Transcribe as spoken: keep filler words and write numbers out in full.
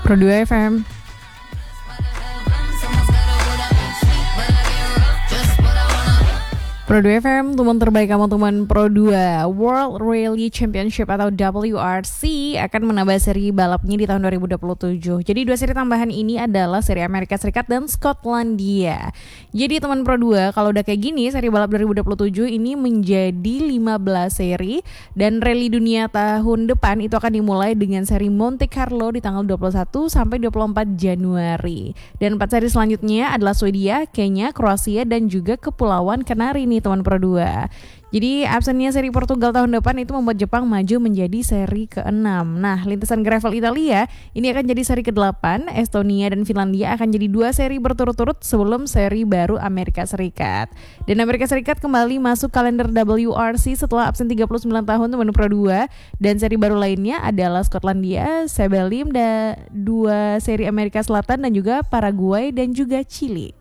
Pro dua F M. Pro dua F M, teman terbaik kamu teman Pro dua. World Rally Championship atau W R C akan menambah seri balapnya di tahun dua ribu dua puluh tujuh. Jadi dua seri tambahan ini adalah seri Amerika Serikat dan Skotlandia. Jadi teman Pro dua, kalau udah kayak gini, seri balap dua ribu dua puluh tujuh ini menjadi lima belas seri. Dan rally dunia tahun depan itu akan dimulai dengan seri Monte Carlo di tanggal dua puluh satu sampai dua puluh empat Januari. Dan empat seri selanjutnya adalah Swedia, Kenya, Kroasia, dan juga Kepulauan Kanari nih teman Pro dua. Jadi absennya seri Portugal tahun depan itu membuat Jepang maju menjadi seri keenam. Nah, lintasan gravel Italia ini akan jadi seri kedelapan. Estonia dan Finlandia akan jadi dua seri berturut-turut sebelum seri baru Amerika Serikat. Dan Amerika Serikat kembali masuk kalender W R C setelah absen tiga puluh sembilan tahun teman Pro dua. Dan seri baru lainnya adalah Skotlandia, Sebelim, dan dua seri Amerika Selatan dan juga Paraguay dan juga Chili.